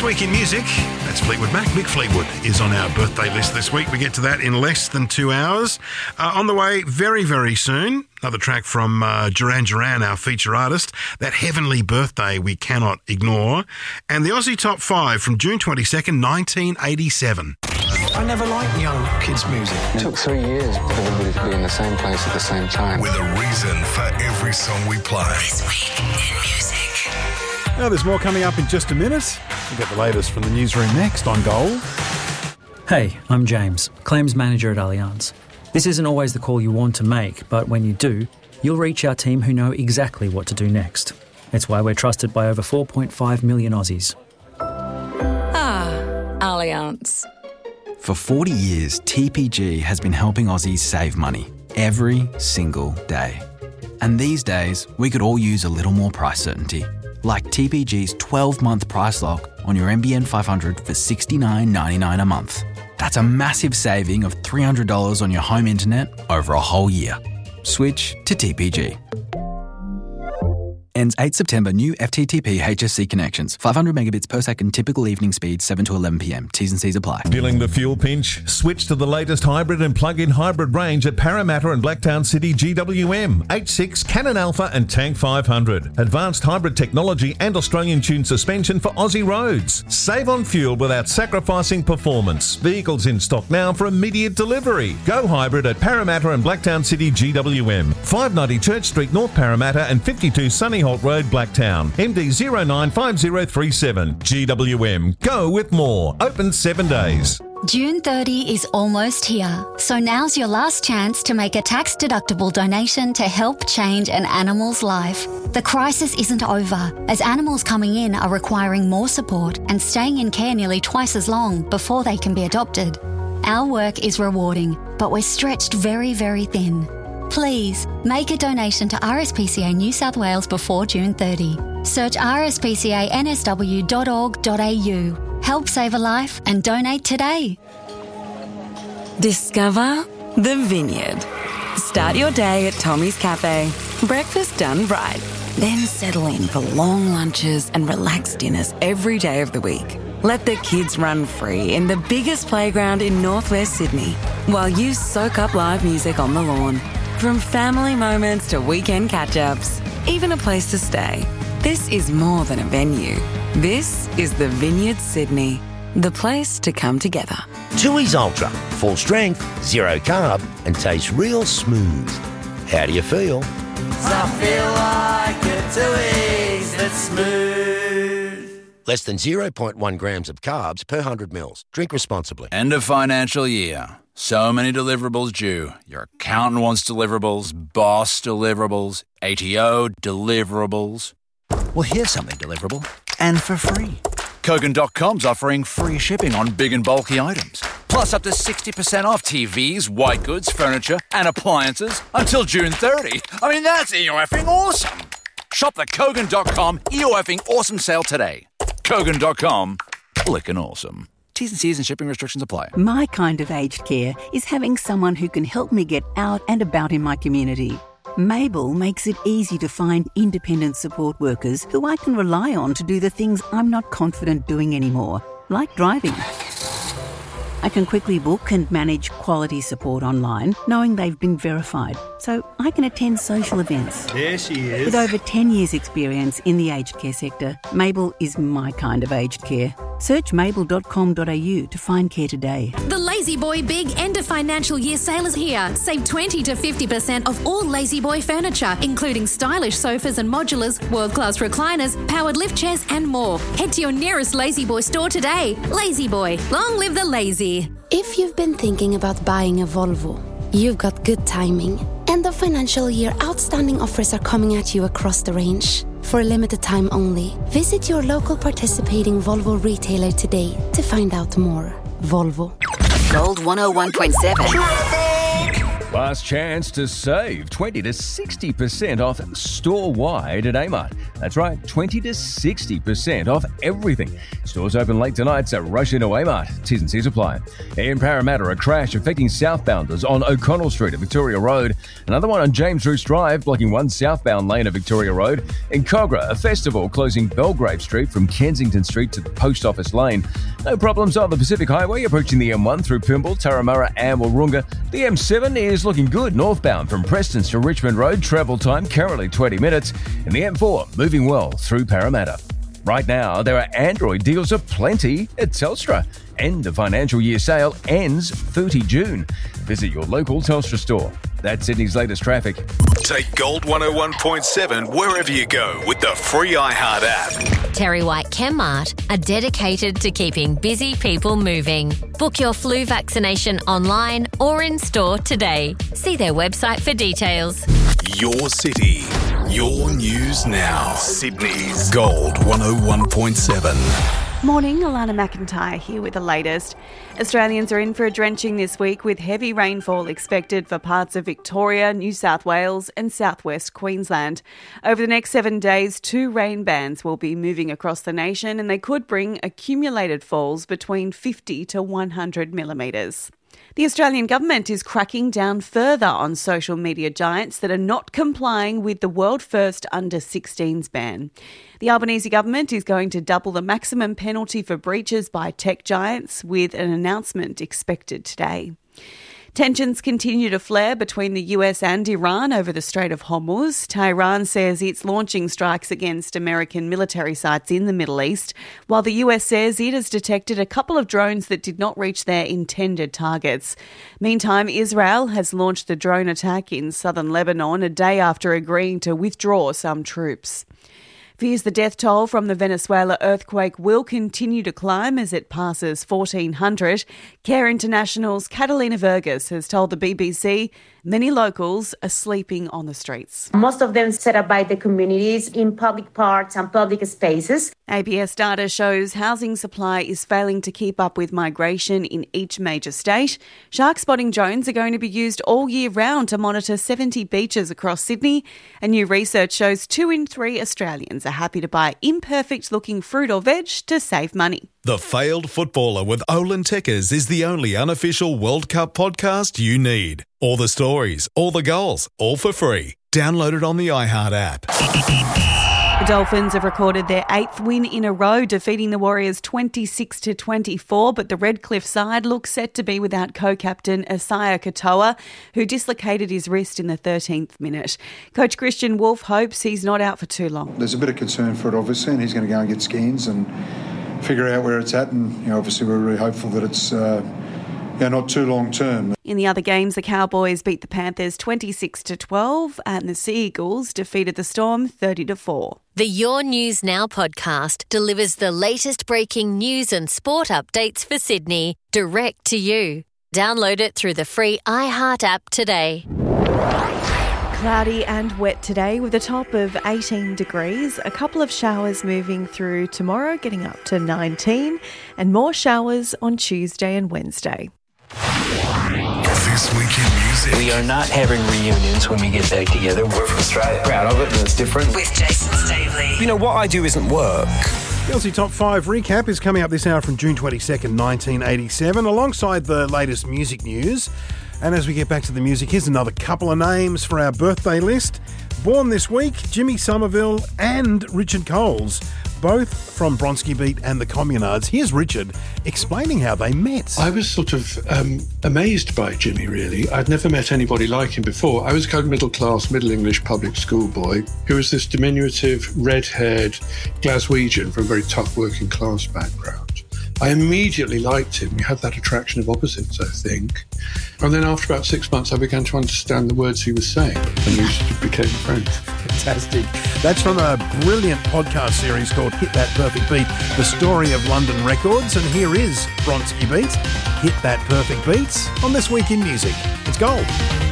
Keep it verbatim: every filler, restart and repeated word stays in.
week in music, that's Fleetwood Mac. Mick Fleetwood is on our birthday list this week. We get to that in less than two hours. Uh, on the way very, very soon, another track from uh, Duran Duran, our feature artist, That Heavenly Birthday We Cannot Ignore, and the Aussie Top five from June twenty-second, nineteen eighty-seven. I never liked young kids' music. It took three years for everybody to be in the same place at the same time. With a reason for every song we play. This week in music. Now, there's more coming up in just a minute. We'll get the latest from the newsroom next on Gold. Hey, I'm James, Claims Manager at Allianz. This isn't always the call you want to make, but when you do, you'll reach our team who know exactly what to do next. It's why we're trusted by over four point five million Aussies. Ah, Allianz. For forty years, T P G has been helping Aussies save money every single day. And these days, we could all use a little more price certainty. Like T P G's twelve-month price lock on your N B N five hundred for sixty-nine ninety-nine a month. That's a massive saving of three hundred dollars on your home internet over a whole year. Switch to T P G. Ends eighth September. New F T T P H S C connections. five hundred megabits per second. Typical evening speed seven to eleven p.m. T's and C's apply. Feeling the fuel pinch? Switch to the latest hybrid and plug-in hybrid range at Parramatta and Blacktown City G W M. H six, Canon Alpha and Tank five hundred. Advanced hybrid technology and Australian-tuned suspension for Aussie roads. Save on fuel without sacrificing performance. Vehicles in stock now for immediate delivery. Go hybrid at Parramatta and Blacktown City G W M. five ninety Church Street, North Parramatta and fifty-two Sunny Holt Road, Blacktown. M D zero nine five zero three seven. G W M. Go with more. Open seven days. June thirtieth is almost here, so now's your last chance to make a tax-deductible donation to help change an animal's life. The crisis isn't over, as animals coming in are requiring more support and staying in care nearly twice as long before they can be adopted. Our work is rewarding, but we're stretched very, very thin. Please, make a donation to R S P C A New South Wales before June thirtieth. Search r s p c a n s w dot org dot a u. Help save a life and donate today. Discover the Vineyard. Start your day at Tommy's Cafe. Breakfast done right. Then settle in for long lunches and relaxed dinners every day of the week. Let the kids run free in the biggest playground in northwest Sydney while you soak up live music on the lawn. From family moments to weekend catch-ups, even a place to stay. This is more than a venue. This is the Vineyard Sydney, the place to come together. Tooheys Ultra, full strength, zero carb, and tastes real smooth. How do you feel? I feel like a Tooheys that's smooth. Less than zero point one grams of carbs per one hundred mils. Drink responsibly. End of financial year. So many deliverables due. Your accountant wants deliverables, boss deliverables, A T O deliverables. Well, here's something deliverable, and for free. Kogan dot com's offering free shipping on big and bulky items. Plus up to sixty percent off T Vs, white goods, furniture, and appliances until June thirtieth. I mean, that's E-O-effing awesome. Shop the Kogan dot com E-O-effing awesome sale today. Kogan dot com, clickin' awesome. T's and C's and shipping restrictions apply. My kind of aged care is having someone who can help me get out and about in my community. Mabel makes it easy to find independent support workers who I can rely on to do the things I'm not confident doing anymore, like driving. I can quickly book and manage quality support online, knowing they've been verified, so I can attend social events. There she is. With over ten years' experience in the aged care sector, Mabel is my kind of aged care. Search mabel dot com dot a u to find care today. The Lazy Boy Big End of Financial Year sale is here. Save twenty to fifty percent off all Lazy Boy furniture, including stylish sofas and modulars, world-class recliners, powered lift chairs and more. Head to your nearest Lazy Boy store today. Lazy Boy, long live the lazy. If you've been thinking about buying a Volvo, you've got good timing. End of financial year outstanding offers are coming at you across the range. For a limited time only, visit your local participating Volvo retailer today to find out more. Volvo. Gold one oh one point seven. Wow, last chance to save twenty to sixty percent off store-wide at Amart. That's right, twenty to sixty percent off everything. Stores open late tonight, so rush into Amart. T's and C's apply. In Parramatta, a crash affecting southbounders on O'Connell Street at Victoria Road. Another one on James Roos Drive, blocking one southbound lane of Victoria Road. In Cogra, a festival closing Belgrave Street from Kensington Street to the Post Office Lane. No problems on the Pacific Highway approaching the M one through Pymble, Turramurra and Wahroonga. The M seven is looking good northbound from Prestons to Richmond Road. Travel time currently twenty minutes. And the M four moving well through Parramatta. Right now, there are Android deals aplenty at Telstra. End of financial year sale ends thirty June. Visit your local Telstra store. That's Sydney's latest traffic. Take Gold one oh one point seven wherever you go with the free iHeart app. Terry White Chemmart are dedicated to keeping busy people moving. Book your flu vaccination online or in store today. See their website for details. Your city, your news now. Sydney's Gold one oh one point seven. Morning, Alana McIntyre here with the latest. Australians are in for a drenching this week with heavy rainfall expected for parts of Victoria, New South Wales and southwest Queensland. Over the next seven days, two rain bands will be moving across the nation and they could bring accumulated falls between fifty to one hundred millimetres. The Australian government is cracking down further on social media giants that are not complying with the world first under sixteens ban. The Albanese government is going to double the maximum penalty for breaches by tech giants, with an announcement expected today. Tensions continue to flare between the U S and Iran over the Strait of Hormuz. Tehran says it's launching strikes against American military sites in the Middle East, while the U S says it has detected a couple of drones that did not reach their intended targets. Meantime, Israel has launched the drone attack in southern Lebanon a day after agreeing to withdraw some troops. Fears the death toll from the Venezuela earthquake will continue to climb as it passes fourteen hundred. Care International's Catalina Vergas has told the B B C many locals are sleeping on the streets. Most of them set up by the communities in public parks and public spaces. A B S data shows housing supply is failing to keep up with migration in each major state. Shark spotting drones are going to be used all year round to monitor seventy beaches across Sydney. And new research shows two in three Australians are happy to buy imperfect-looking fruit or veg to save money. The Failed Footballer with Olin Tekkers is the only unofficial World Cup podcast you need. All the stories, all the goals, all for free. Download it on the iHeart app. The Dolphins have recorded their eighth win in a row, defeating the Warriors twenty-six to twenty-four, but the Redcliffe side looks set to be without co-captain Isaiah Katoa, who dislocated his wrist in the thirteenth minute. Coach Christian Wolf hopes he's not out for too long. There's a bit of concern for it, obviously, and he's going to go and get scans and figure out where it's at, and you know, obviously we're really hopeful that it's uh, yeah, not too long term. In the other games, the Cowboys beat the Panthers twenty-six to twelve and the Sea Eagles defeated the Storm thirty to four. The Your News Now podcast delivers the latest breaking news and sport updates for Sydney direct to you. Download it through the free iHeart app today. Cloudy and wet today with a top of eighteen degrees. A couple of showers moving through tomorrow, getting up to nineteen, and more showers on Tuesday and Wednesday. This Week in Music. We are not having reunions when we get back together. We're from Australia. Proud of it, and it's different. With Jason Stavely. You know, what I do isn't work. The Aussie Top five recap is coming up this hour from June twenty-second, nineteen eighty-seven, alongside the latest music news. And as we get back to the music, here's another couple of names for our birthday list. Born this week, Jimmy Somerville and Richard Coles, both from Bronski Beat and the Communards. Here's Richard explaining how they met. I was sort of um, amazed by Jimmy, really. I'd never met anybody like him before. I was a kind of middle-class, Middle English public school boy who was this diminutive, red-haired Glaswegian from a very tough working-class background. I immediately liked him. We had that attraction of opposites, I think. And then after about six months, I began to understand the words he was saying, and we became friends. Fantastic. That's from a brilliant podcast series called Hit That Perfect Beat, the story of London records. And here is Bronski Beat, Hit That Perfect Beat, on This Week in Music. It's gold.